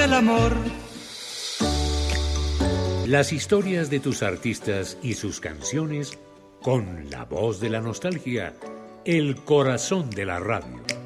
el amor. Las historias de tus artistas y sus canciones con la voz de la nostalgia, el corazón de la radio.